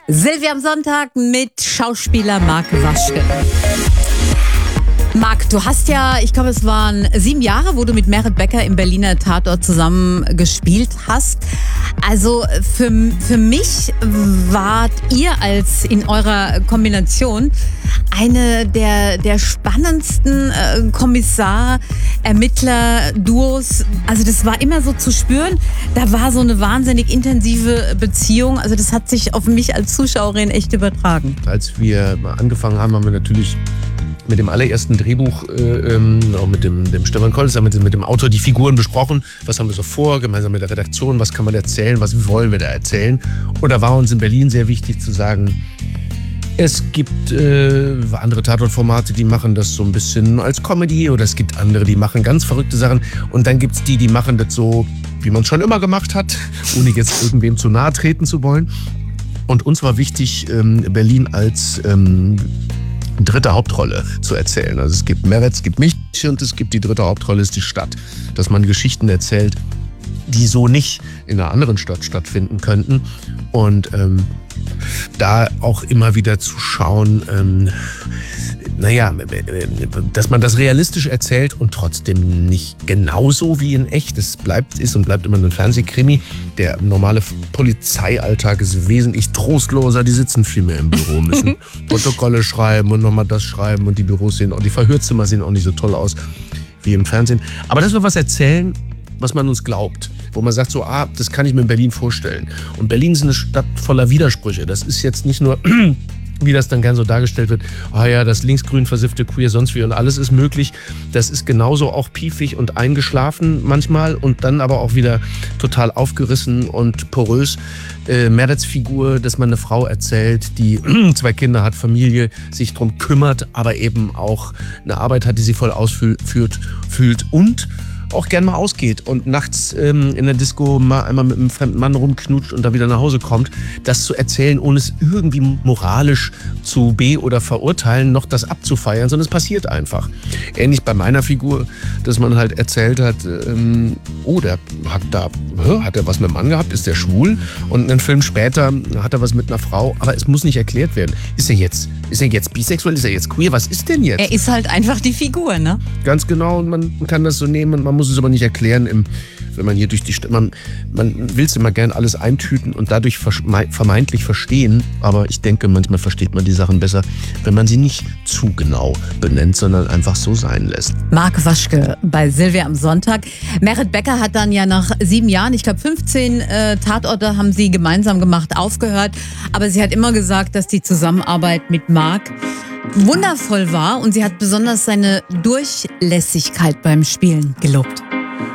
Silvia am Sonntag mit Schauspieler Marc Waschke. Marc, du hast ja, ich glaube, es waren 7 Jahre, wo du mit Meret Becker im Berliner Tatort zusammen gespielt hast. Also für mich wart ihr als in eurer Kombination eine der spannendsten Kommissar-Ermittler-Duos. Also das war immer so zu spüren. Da war so eine wahnsinnig intensive Beziehung. Also das hat sich auf mich als Zuschauerin echt übertragen. Als wir angefangen haben, haben wir natürlich mit dem allerersten Drehbuch, auch mit dem Stefan Kolster, mit dem Autor die Figuren besprochen. Was haben wir so vor, gemeinsam mit der Redaktion, was kann man erzählen, was wollen wir da erzählen. Und da war uns in Berlin sehr wichtig zu sagen, es gibt andere Tatortformate, die machen das so ein bisschen als Comedy, oder es gibt andere, die machen ganz verrückte Sachen. Und dann gibt es die machen das so, wie man es schon immer gemacht hat, ohne jetzt irgendwem zu nahe treten zu wollen. Und uns war wichtig, Berlin als dritte Hauptrolle zu erzählen. Also es gibt Meret, es gibt mich und es gibt die dritte Hauptrolle, ist die Stadt. Dass man Geschichten erzählt, die so nicht in einer anderen Stadt stattfinden könnten. Und da auch immer wieder zu schauen, dass man das realistisch erzählt und trotzdem nicht genauso wie in echt. Es ist und bleibt immer ein Fernsehkrimi. Der normale Polizeialltag ist wesentlich trostloser. Die sitzen viel mehr im Büro, müssen Protokolle schreiben und nochmal das schreiben. Und die Büros die Verhörzimmer sehen auch nicht so toll aus wie im Fernsehen. Aber dass wir was erzählen, was man uns glaubt. Wo man sagt so, das kann ich mir in Berlin vorstellen. Und Berlin ist eine Stadt voller Widersprüche. Das ist jetzt nicht nur, wie das dann gern so dargestellt wird, das linksgrün versiffte Queer, sonst wie und alles ist möglich. Das ist genauso auch piefig und eingeschlafen manchmal und dann aber auch wieder total aufgerissen und porös. Merets Figur, dass man eine Frau erzählt, die 2 Kinder hat, Familie, sich drum kümmert, aber eben auch eine Arbeit hat, die sie voll ausführt, fühlt und auch gern mal ausgeht und nachts in der Disco mal einmal mit einem fremden Mann rumknutscht und dann wieder nach Hause kommt, das zu erzählen, ohne es irgendwie moralisch zu oder verurteilen, noch das abzufeiern, sondern es passiert einfach. Ähnlich bei meiner Figur, dass man halt erzählt hat, hat er was mit einem Mann gehabt, ist der schwul? Und einen Film später hat er was mit einer Frau, aber es muss nicht erklärt werden. Ist er jetzt bisexuell, ist er jetzt queer, was ist denn jetzt? Er ist halt einfach die Figur, ne? Ganz genau, und man kann das so nehmen und man muss es aber nicht erklären, wenn man hier durch die Stadt, man will es immer gern alles eintüten und dadurch vermeintlich verstehen, aber ich denke, manchmal versteht man die Sachen besser, wenn man sie nicht zu genau benennt, sondern einfach so sein lässt. Marc Waschke bei Silvia am Sonntag. Meret Becker hat dann ja nach 7 Jahren, ich glaube 15 Tatorte haben sie gemeinsam gemacht, aufgehört, aber sie hat immer gesagt, dass die Zusammenarbeit mit Marc wundervoll war und sie hat besonders seine Durchlässigkeit beim Spielen gelobt.